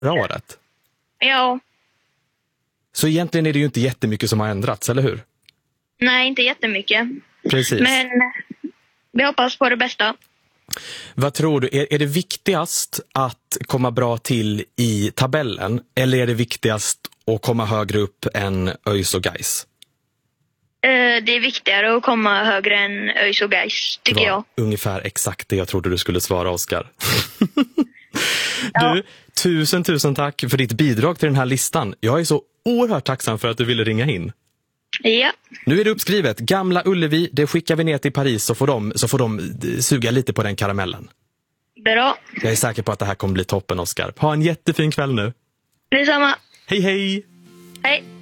förra året. Ja. Så egentligen är det ju inte jättemycket som har ändrats, eller hur? Nej, inte jättemycket. Precis. Men vi hoppas på det bästa. Vad tror du? Är det viktigast att komma bra till i tabellen? Eller är det viktigast att komma högre upp än ÖIS och GAIS? Det är viktigare att komma högre än ÖIS och GAIS, tycker jag. Ungefär exakt det jag trodde du skulle svara, Oskar. Ja. Du, tusen tack för ditt bidrag till den här listan. Jag är så oerhört tacksam för att du ville ringa in. Ja. Nu är det uppskrivet. Gamla Ullevi, det skickar vi ner till Paris så får de suga lite på den karamellen. Bra. Jag är säker på att det här kommer bli toppen, Oskar. Ha en jättefin kväll nu. Detsamma. Hej, hej! Hej.